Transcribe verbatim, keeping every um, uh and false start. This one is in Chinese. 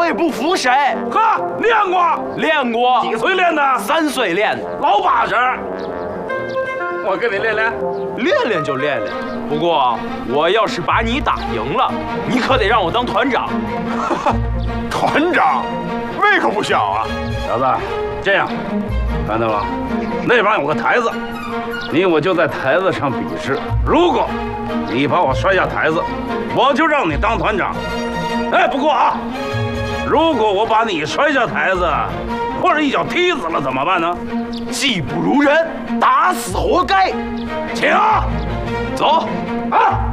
谁不服谁。 呵，练过， 练过。 几岁练的？ 三岁练的。 老把式。我跟你练练。 练练就练练。不过我要是把你打赢了，你可得让我当团长。 团长，胃可不小啊。 小子，这样，看到了，那边有个台子，你我就在台子上比试。如果你把我摔下台子，我就让你当团长。哎，不过啊，如果我把你摔下台子，或者一脚踢死了，怎么办呢？ 技不如人，打死活该。 请， 走。 啊！